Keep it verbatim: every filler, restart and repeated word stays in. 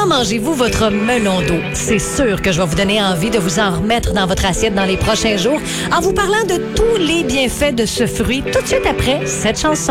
Comment mangez-vous votre melon d'eau? C'est sûr que je vais vous donner envie de vous en remettre dans votre assiette dans les prochains jours en vous parlant de tous les bienfaits de ce fruit tout de suite après cette chanson.